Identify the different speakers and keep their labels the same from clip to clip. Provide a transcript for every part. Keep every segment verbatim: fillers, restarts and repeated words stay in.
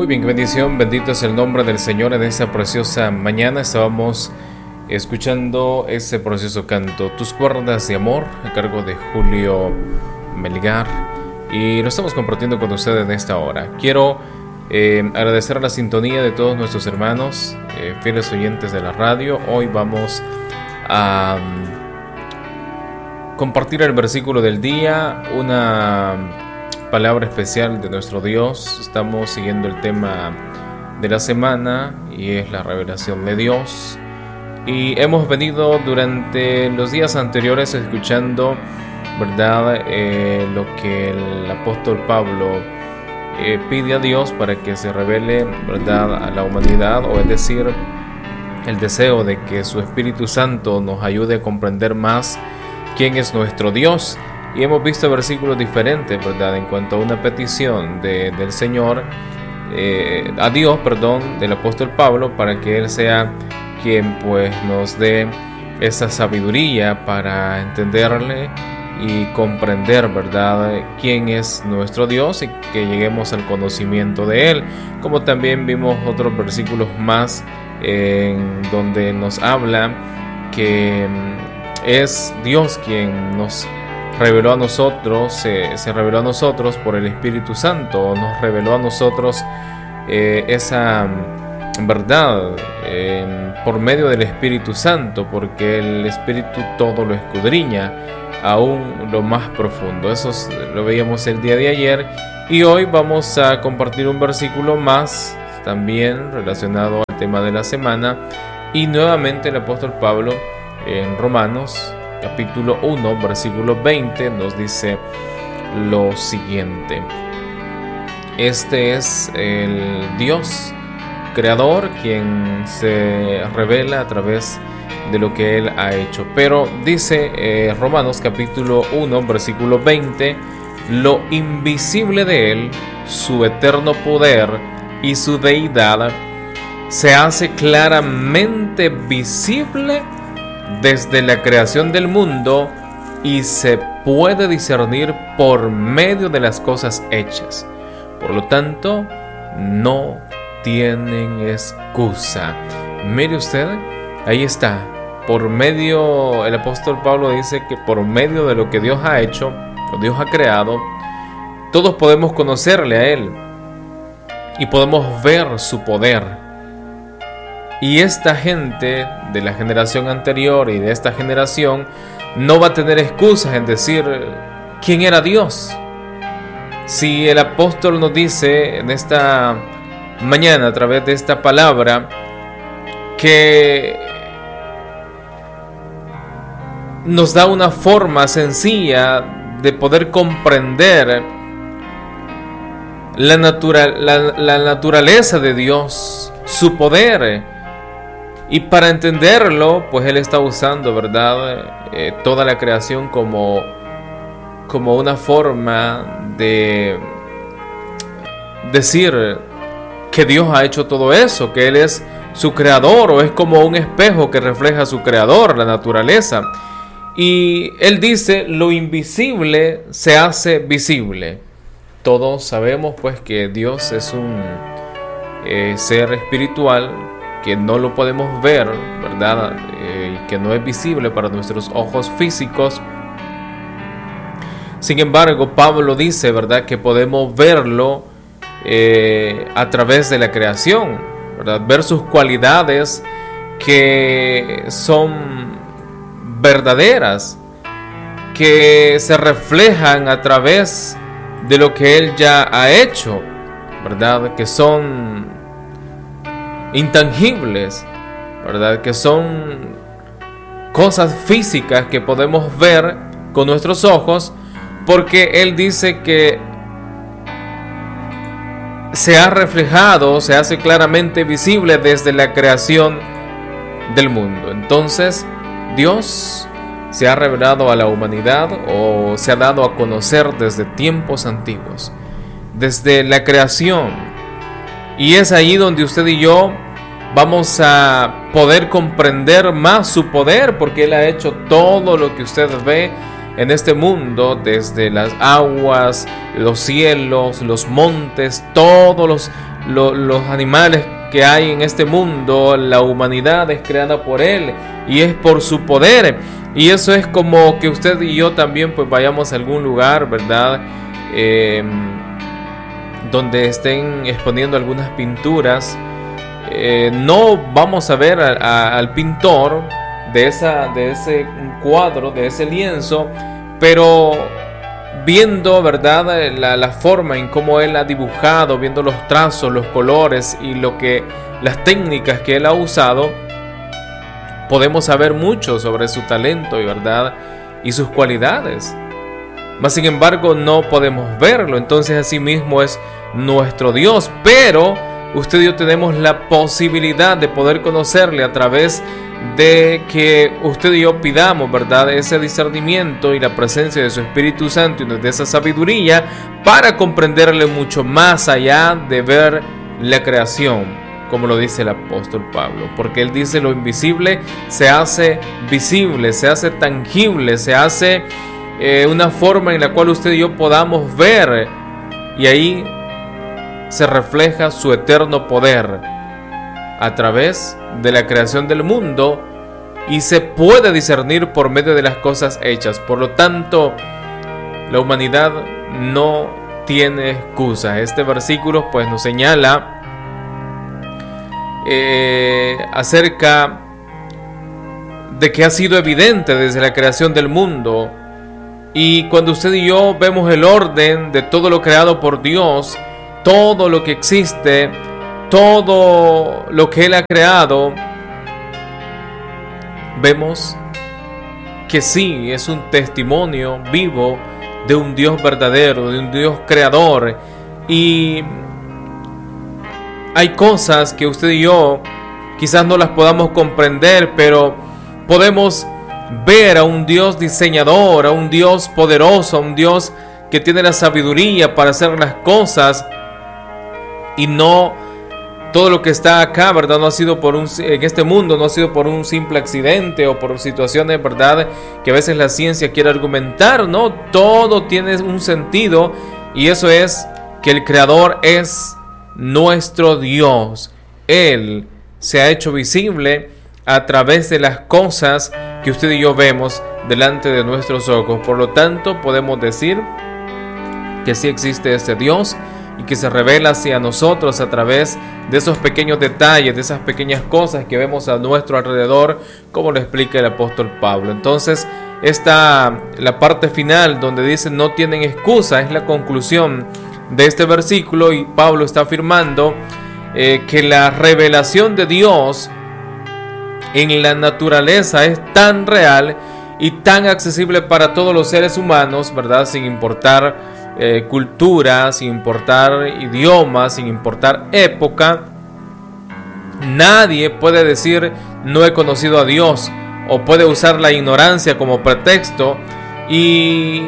Speaker 1: Muy bien, qué bendición, bendito es el nombre del Señor. En esta preciosa mañana estábamos escuchando ese precioso canto, Tus cuerdas de amor, a cargo de Julio Melgar, y lo estamos compartiendo con ustedes en esta hora. Quiero eh, agradecer la sintonía de todos nuestros hermanos, eh, fieles oyentes de la radio. Hoy vamos a um, compartir el versículo del día, una palabra especial de nuestro Dios. Estamos siguiendo el tema de la semana y es la revelación de Dios, y hemos venido durante los días anteriores escuchando, verdad, eh, lo que el apóstol Pablo eh, pide a Dios para que se revele, verdad, a la humanidad, o es decir, el deseo de que su Espíritu Santo nos ayude a comprender más quién es nuestro Dios. Y hemos visto versículos diferentes, ¿verdad?, en cuanto a una petición de, del Señor, eh, a Dios, perdón, del apóstol Pablo, para que Él sea quien pues nos dé esa sabiduría para entenderle y comprender, ¿verdad?, quién es nuestro Dios, y que lleguemos al conocimiento de Él. Como también vimos otros versículos más eh, en donde nos habla que es Dios quien nos reveló a nosotros, se, se reveló a nosotros por el Espíritu Santo, nos reveló a nosotros eh, esa verdad eh, por medio del Espíritu Santo, porque el Espíritu todo lo escudriña, aún lo más profundo. Eso lo veíamos el día de ayer, y hoy vamos a compartir un versículo más, también relacionado al tema de la semana, y nuevamente el apóstol Pablo en Romanos capítulo uno, versículo veinte, nos dice lo siguiente: este es el Dios creador quien se revela a través de lo que Él ha hecho. Pero dice eh, Romanos capítulo uno, versículo veinte, lo invisible de Él, su eterno poder y su deidad, se hace claramente visible desde la creación del mundo, y se puede discernir por medio de las cosas hechas. Por lo tanto, no tienen excusa. Mire usted, ahí está. Por medio, el apóstol Pablo dice que por medio de lo que Dios ha hecho, lo Dios ha creado, todos podemos conocerle a Él y podemos ver su poder. Y esta gente de la generación anterior y de esta generación no va a tener excusas en decir quién era Dios. Si el apóstol nos dice en esta mañana, a través de esta palabra, que nos da una forma sencilla de poder comprender la, natural, la, la naturaleza de Dios, su poder. Y para entenderlo, pues Él está usando, ¿verdad?, eh, toda la creación como, como una forma de decir que Dios ha hecho todo eso, que Él es su creador, o es como un espejo que refleja a su creador, la naturaleza. Y Él dice, lo invisible se hace visible. Todos sabemos pues que Dios es un eh, ser espiritual, que no lo podemos ver, ¿verdad?, eh, que no es visible para nuestros ojos físicos. Sin embargo, Pablo dice, ¿verdad?, que podemos verlo eh, a través de la creación, ¿verdad?, ver sus cualidades que son verdaderas, que se reflejan a través de lo que Él ya ha hecho, ¿verdad?, que son intangibles, ¿verdad?, que son cosas físicas que podemos ver con nuestros ojos, porque Él dice que se ha reflejado, se hace claramente visible desde la creación del mundo. Entonces, Dios se ha revelado a la humanidad, o se ha dado a conocer desde tiempos antiguos, desde la creación. Y es ahí donde usted y yo vamos a poder comprender más su poder, porque Él ha hecho todo lo que usted ve en este mundo, desde las aguas, los cielos, los montes, todos los, lo, los animales que hay en este mundo, la humanidad es creada por Él y es por su poder. Y eso es como que usted y yo también pues vayamos a algún lugar, ¿verdad? Eh, donde estén exponiendo algunas pinturas. Eh, no vamos a ver a, a, al pintor de, esa, de ese cuadro, de ese lienzo, pero viendo, ¿verdad?, la, la forma en cómo él ha dibujado, viendo los trazos, los colores y lo que, las técnicas que él ha usado, podemos saber mucho sobre su talento y verdad y sus cualidades. Mas sin embargo no podemos verlo. Entonces así mismo es nuestro Dios. Pero usted y yo tenemos la posibilidad de poder conocerle a través de que usted y yo pidamos, ¿verdad?, ese discernimiento y la presencia de su Espíritu Santo y nos dé esa sabiduría para comprenderle mucho más allá de ver la creación, como lo dice el apóstol Pablo, porque él dice: lo invisible se hace visible, se hace tangible, se hace eh, una forma en la cual usted y yo podamos ver, y ahí se refleja su eterno poder a través de la creación del mundo, y se puede discernir por medio de las cosas hechas. Por lo tanto, la humanidad no tiene excusa. Este versículo pues nos señala Eh, acerca de que ha sido evidente desde la creación del mundo, y cuando usted y yo vemos el orden de todo lo creado por Dios, todo lo que existe, todo lo que Él ha creado, vemos que sí, es un testimonio vivo de un Dios verdadero, de un Dios creador. Y hay cosas que usted y yo quizás no las podamos comprender, pero podemos ver a un Dios diseñador, a un Dios poderoso, a un Dios que tiene la sabiduría para hacer las cosas. Y no todo lo que está acá, ¿verdad?, no ha sido por un, en este mundo no ha sido por un simple accidente o por situaciones, ¿verdad?, que a veces la ciencia quiere argumentar. No, todo tiene un sentido, y eso es que el Creador es nuestro Dios. Él se ha hecho visible a través de las cosas que usted y yo vemos delante de nuestros ojos. Por lo tanto, podemos decir que sí existe este Dios y que se revela hacia nosotros a través de esos pequeños detalles, de esas pequeñas cosas que vemos a nuestro alrededor, como lo explica el apóstol Pablo. Entonces, esta, la parte final donde dice no tienen excusa, es la conclusión de este versículo, y Pablo está afirmando eh, que la revelación de Dios en la naturaleza es tan real y tan accesible para todos los seres humanos, ¿verdad?, sin importar eh, cultura, sin importar idioma, sin importar época. Nadie puede decir no he conocido a Dios, o puede usar la ignorancia como pretexto. Y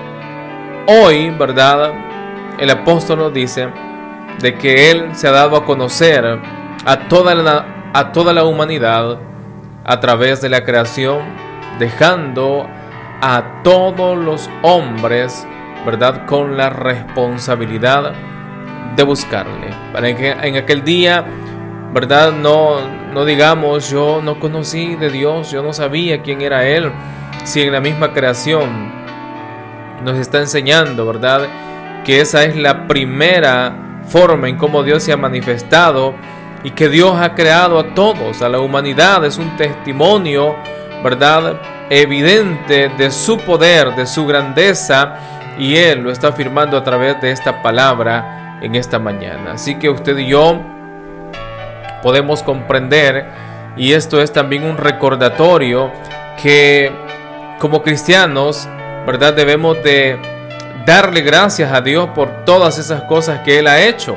Speaker 1: hoy, ¿verdad?, el apóstol nos dice de que Él se ha dado a conocer a toda la, a toda la humanidad a través de la creación, dejando a todos los hombres, ¿verdad?, con la responsabilidad de buscarle. Para que en aquel día, ¿verdad?, no, no digamos yo no conocí de Dios, yo no sabía quién era Él, si en la misma creación nos está enseñando, ¿verdad?, que esa es la primera forma en cómo Dios se ha manifestado, y que Dios ha creado a todos, a la humanidad. Es un testimonio, ¿verdad?, evidente de su poder, de su grandeza, y Él lo está afirmando a través de esta palabra en esta mañana. Así que usted y yo podemos comprender, y esto es también un recordatorio, que como cristianos, ¿verdad?, debemos de darle gracias a Dios por todas esas cosas que Él ha hecho,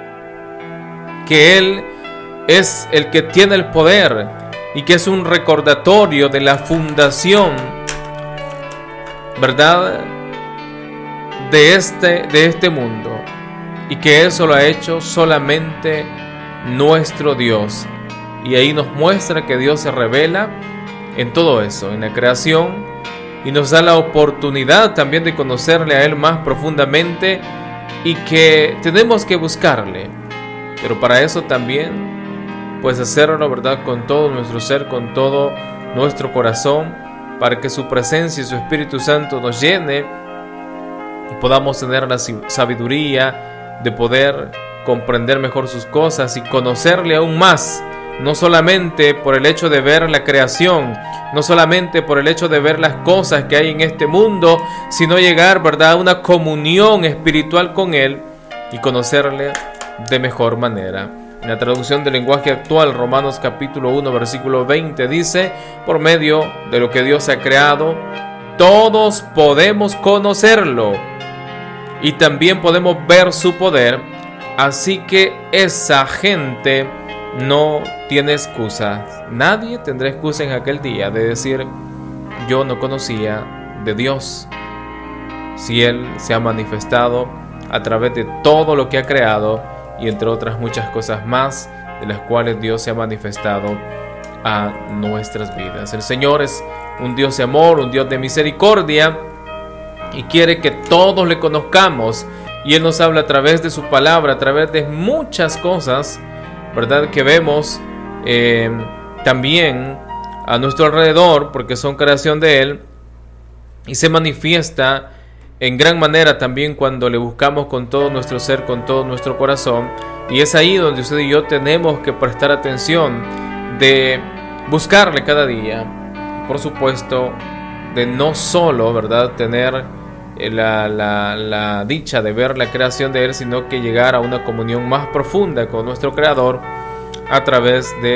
Speaker 1: que Él es el que tiene el poder, y que es un recordatorio de la fundación, ¿verdad?, de este, de este mundo, y que eso lo ha hecho solamente nuestro Dios. Y ahí nos muestra que Dios se revela en todo eso, en la creación, y nos da la oportunidad también de conocerle a Él más profundamente, y que tenemos que buscarle, pero para eso también, pues hacerlo, ¿verdad?, con todo nuestro ser, con todo nuestro corazón, para que su presencia y su Espíritu Santo nos llene y podamos tener la sabiduría de poder comprender mejor sus cosas y conocerle aún más, no solamente por el hecho de ver la creación, no solamente por el hecho de ver las cosas que hay en este mundo, sino llegar, ¿verdad?, a una comunión espiritual con Él y conocerle de mejor manera. En la traducción del lenguaje actual, Romanos capítulo uno, versículo veinte, dice: por medio de lo que Dios ha creado, todos podemos conocerlo y también podemos ver su poder, así que esa gente no tiene excusa. Nadie tendrá excusa en aquel día de decir: yo no conocía de Dios, si Él se ha manifestado a través de todo lo que ha creado y entre otras muchas cosas más de las cuales Dios se ha manifestado a nuestras vidas. El Señor es un Dios de amor, un Dios de misericordia, y quiere que todos le conozcamos, y Él nos habla a través de su palabra, a través de muchas cosas, ¿verdad?, que vemos eh, también a nuestro alrededor, porque son creación de Él, y se manifiesta en gran manera también cuando le buscamos con todo nuestro ser, con todo nuestro corazón. Y es ahí donde usted y yo tenemos que prestar atención, de buscarle cada día, por supuesto, de no solo, ¿verdad?, tener la, la, la dicha de ver la creación de Él, sino que llegar a una comunión más profunda con nuestro Creador a través de